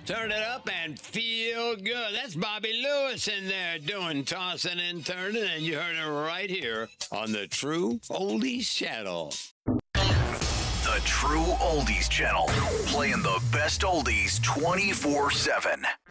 Turn it up and feel good. That's Bobby Lewis in there doing tossing and turning, and you heard it right here on the True Oldies Channel. The True Oldies Channel, playing the best oldies 24/7.